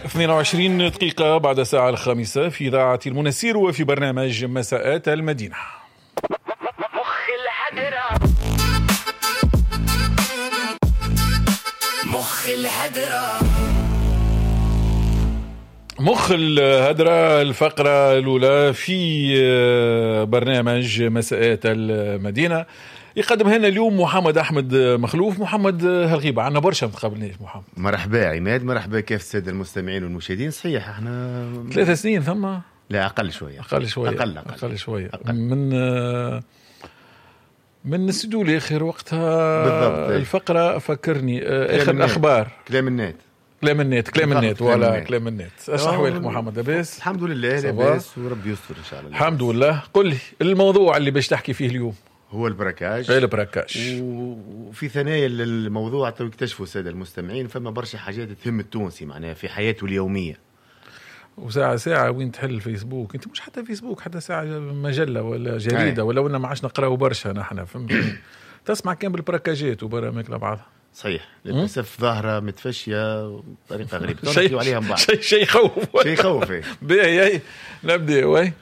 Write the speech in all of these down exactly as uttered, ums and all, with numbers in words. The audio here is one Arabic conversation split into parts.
اثنين وعشرين دقيقة بعد الساعة الخامسة في إذاعة المنسير وفي برنامج مساءات المدينة. مخ الحدرة مخ الحدرة مخ الهدرة، الفقرة الأولى في برنامج مساءات المدينة. يقدم هنا اليوم محمد أحمد مخلوف. محمد هالغيبة عنا برشا متقابلناش. محمد مرحبا عماد، مرحبا كيف السادة المستمعين والمشاهدين. صحيح احنا ثلاثة سنين ثم لا أقل شوية أقل شوية أقل, أقل. أقل شوية أقل. من من السدول آخر وقتها بالضبط. الفقرة فكرني آخر الأخبار كلام النت كلام النت كلام النت ولا كلام النت. ايش احوالك محمد؟ لاباس؟ الحمد لله لاباس وربي يستر ان شاء الله. الحمد لله. قل لي الموضوع اللي باش تحكي فيه اليوم. هو البراكاج. البراكاج. وفي ثنايا الموضوع تو يكتشفوا الساده المستمعين فما برشا حاجات تهم التونسي معناها في حياته اليوميه. وساعة ساعة وين تحل الفيسبوك؟ انت مش حتى فيسبوك، حتى ساعة مجلة ولا جريدة ولا ولا ما عادش نقراو برشا نحن فهمت. تسمع كان بالبراكاجات وبرامج لبعضها. صحيح للاسف ظاهره متفشيه بطريقه غريبه. شيء عليها بعض شيء شيء يخوف شيء يخوف. باهي نبدا. وي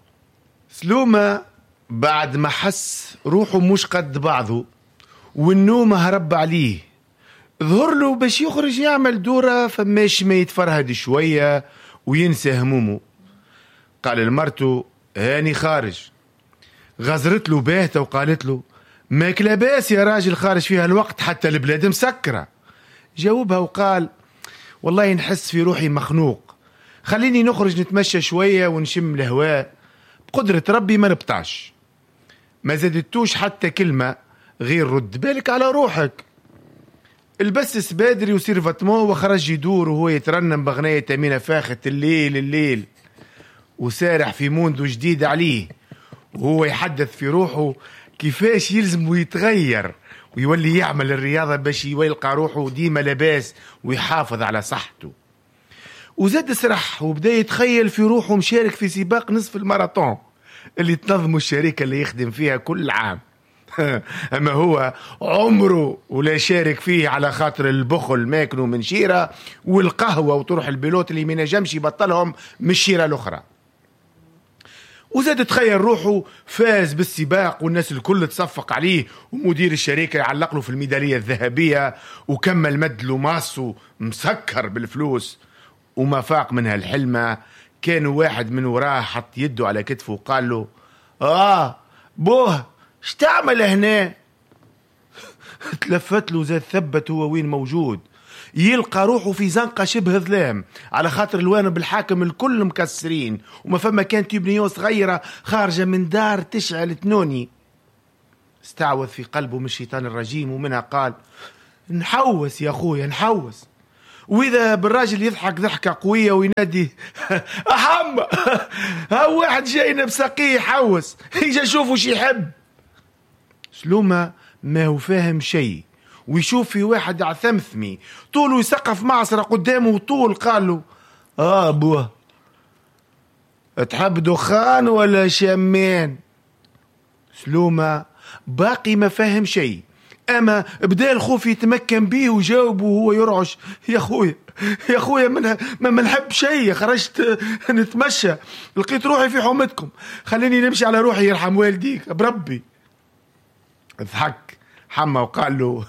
سلومه بعد ما حس روحه مش قد بعضه والنوم هرب عليه، ظهر له باش يخرج يعمل دورة فماش ما يتفرهد شوية وينسى همومه. قال لمرته هاني خارج، غزرت له باهته وقالت له ماك لاباس يا راجل خارج فيها الوقت حتى البلاد مسكرة. جاوبها وقال والله نحس في روحي مخنوق، خليني نخرج نتمشى شوية ونشم الهواء، بقدرة ربي ما نبطعش. ما زادتوش حتى كلمة غير رد بالك على روحك. البس بدري وسير فاتمون وخرج يدور وهو يترنم بغنية تمينة فاخت الليل الليل، وسارح في موندو جديد عليه وهو يحدث في روحه كيفاش يلزم يتغير ويولي يعمل الرياضة باش يلقى روحه ديما لباس ويحافظ على صحته. وزاد سرح وبدأ يتخيل في روحه مشارك في سباق نصف الماراثون اللي تنظمه الشركة اللي يخدم فيها كل عام. أما هو عمره ولا شارك فيه على خاطر البخل ماكنه من شيرة والقهوة وطرح البيلوت اللي ما نجمش يبطلهم من الشيرة الأخرى. وزاد تخيل روحه فاز بالسباق والناس الكل تصفق عليه ومدير الشركة يعلق له في الميدالية الذهبية وكمل مد له ماسه مسكر بالفلوس. وما فاق منها الحلمة كان واحد من وراه حط يده على كتفه وقال له آه بوه اش تعمل هنا؟ تلفت له زاد ثبت هو وين موجود، يلقى روحه في زنقة شبه ظلام على خاطر الوانب الحاكم الكل مكسرين وما فما كان تيبنيو صغيرة خارجة من دار تشعل تنوني. استعوذ في قلبه من الشيطان الرجيم ومنها قال نحوس يا أخويا نحوس. وإذا بالراجل يضحك ضحكة قوية وينادي أحم ها واحد جاينا بسقيه يحوس يجي شوفوا شي يحب. سلومة ما هو فاهم شيء ويشوف في واحد عثمثمي طوله يسقف معصرة قدامه وطول قال له آه أبوه تحب دخان ولا شمان؟ سلومة باقي ما فاهم شيء، أما بدأ الخوف يتمكن بيه وجاوبه وهو يرعش يا أخويا يا أخويا من ما منحب شيء، خرجت نتمشى لقيت روحي في حومتكم، خليني نمشي على روحي يرحم والديك بربي. ضحك حما وقال له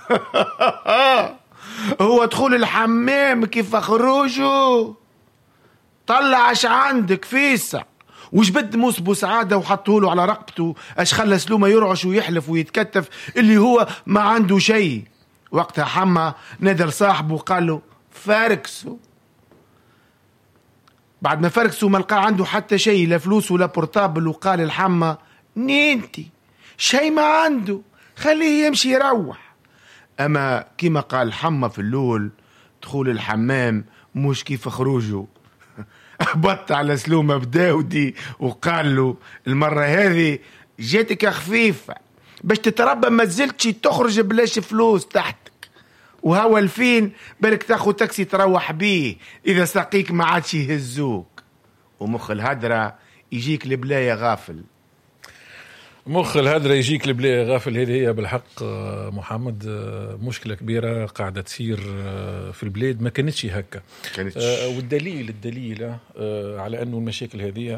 هو دخول الحمام كيف خروجه؟ طلع اش عندك فيسع وجبد موس بوسعادة وحطه له على رقبته، اش خلى سلومة يرعش ويحلف ويتكتف اللي هو ما عنده شيء. وقتها حما نادى صاحبه وقال له فاركسو. بعد ما فركسو ما لقى عنده حتى شيء لا فلوس ولا بورتابل، وقال الحما نينتي شيء ما عنده خليه يمشي يروح. أما كما قال حما في اللول دخول الحمام مش كيف خروجه. أهبط على سلومة بداودي وقال له المرة هذه جاتك خفيفة باش تتربى ما زلتش تخرج بلاش فلوس تحتك، وهو الفين بالك تاخو تاكسي تروح بيه إذا ساقيك ما عادش يهزوك، ومخ الهدرة يجيك لبلاية غافل. مخ الهدرة يجيك البلا غافل. هذه هي بالحق محمد مشكلة كبيرة قاعدة تصير في البلاد، ما كانتش هكا. كانتش. والدليل الدليل على أنه المشاكل هذه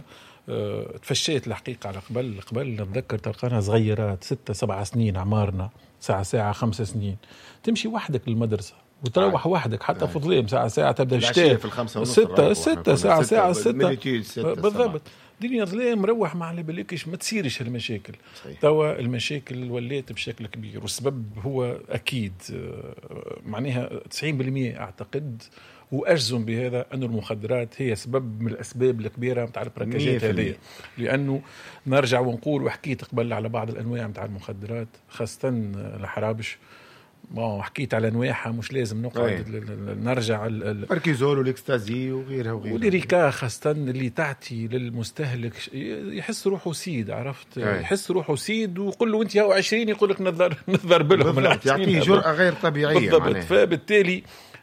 تفشيت الحقيقة على قبل قبل نتذكر تلقانا صغيرات ستة سبعة سنين عمارنا، ساعة ساعة خمسة سنين تمشي وحدك للمدرسة وتروح وحدك حتى في ظلام ساعة ساعة تبدأ الشتاء ستة ستة ساعة ساعة ستة بالضبط. دنيا ظلام روح مع اللي بالكش ما تصيرش هالمشاكل. توا المشاكل ولات بشكل كبير، والسبب هو أكيد معناها تسعين بالمئة أعتقد وأجزم بهذا أن المخدرات هي سبب من الأسباب الكبيرة متاع البراكاجات هذه. لأنه نرجع ونقول وحكيت قبل على بعض الأنواع متاع المخدرات خاصة الحرابش، ما حكيت على انواعها مش لازم نقعد نرجع الباركيزول والاكستازي وغيرها وغيرها والريكا خاصة اللي تعطي للمستهلك يحس روحه سيد، عرفت؟ أي. يحس روحه سيد ويقول له انت هاو عشرين يقول لك نذر نذر بلهم يعطيه جرأة غير طبيعية بالضبط. فبالتالي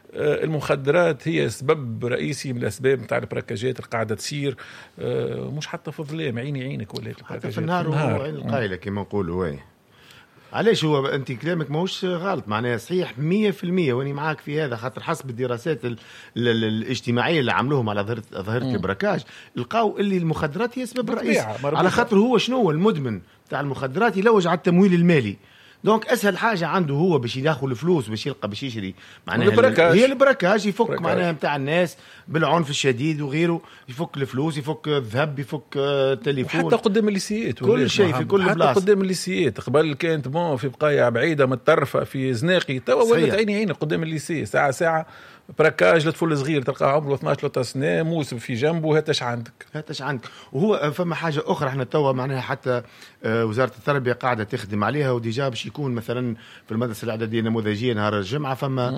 المخدرات هي سبب رئيسي من الأسباب نتاع البراكاجات القاعدة تصير مش حتى في الظلام عيني عينك ولا حتى في النهار وعين القايلة كما نقولوا. وين علاش هو انت كلامك ماهوش غلط، معناها صحيح مية في المية واني معاك في هذا، خاطر حسب الدراسات ال ال الاجتماعيه اللي عملوهم على ظاهره ظاهره البراكاج لقاو اللي المخدرات هي سبب رئيسي، على خاطر هو شنو هو المدمن تاع المخدرات يلوج على التمويل المالي. دونك اسهل حاجه عنده هو باش ياخذ الفلوس باش يلقى باش يشري معناها البراكاج. هي البراكاج يفك بركاج. معناها نتاع الناس بالعنف الشديد وغيره، يفك الفلوس يفك الذهب يفك التليفون حتى قدام الليسيات كل شيء في كل بلاصه. حتى قدام الليسيات قبل كانت مو في بقايا بعيده متطرفه في زناقي، توا ولات عيني عيني قدام الليسي ساعه ساعه براكاج لطفل صغير تلقاه عمره اثناش ثلاثة عشر سنه موسم في جنبه هاتش عندك هاتش عندك. وهو فما حاجه اخرى احنا توا معناها حتى وزاره التربيه قاعده تخدم عليها وديجا باش يكون مثلا في المدرسه الاعداديه النموذجيه نهار الجمعه فما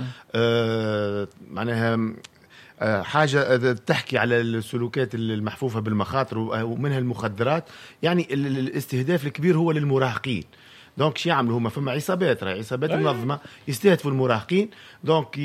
آه معناها آه حاجه تحكي على السلوكات المحفوفه بالمخاطر ومنها المخدرات. يعني الاستهداف الكبير هو للمراهقين. دونك شو يعملوا هما فما عصابات راهي عصابات منظمه يستهدفوا المراهقين. دونك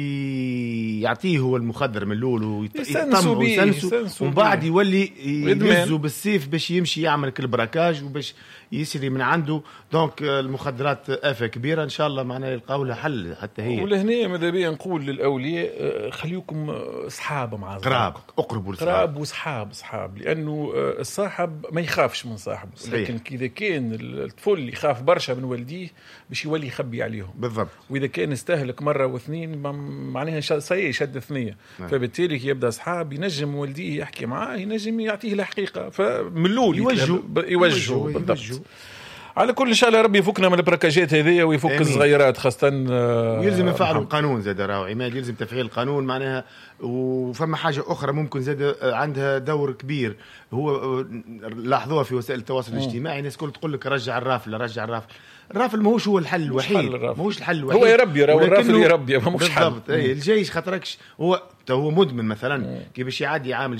يعطيه هو المخدر من الاول ويطمئوا ويسنسوا ومن بعد يولي يهزوا بالسيف باش يمشي يعمل كل براكاج وباش يسري من عنده. دونك المخدرات آفة كبيرة إن شاء الله معنا يلقاو لها حل حتى هي. ولهنا ماذا بيا نقول للأولياء خليكم أصحاب مع قراب أقربوا قراب وصحاب صحاب، لأنه الصاحب ما يخافش من صاحبه. لكن إذا كان الطفل يخاف برشا من والديه باش يولي يخبي عليهم بالضبط. وإذا كان استهلك مرة واثنين معناها صحيح شد ثنية. فبالتالي يبدأ أصحاب ينجم والديه يحكي معاه ينجم يعطيه الحقيقة فمن الأول يوجهوا يوجهوا بالضبط. على كل شيء ربي يفكنا من البراكاجات هذه ويفك الصغيرات خاصة. يلزم يفعلوا القانون زاد راهو عماد يلزم تفعيل القانون معناها. وفما حاجة أخرى ممكن زاد عندها دور كبير هو لاحظوها في وسائل التواصل الاجتماعي. الناس كل تقول لك رجع الرافل رجع الرافل. الرافل ماهوش هو الحل الوحيد ماهوش الحل الوحيد هو يربي راهو الرافل يربي ماهوش حل بالضبط. الجيش خاطركش هو هو مدمن مثلا كيفاش يعدي عامل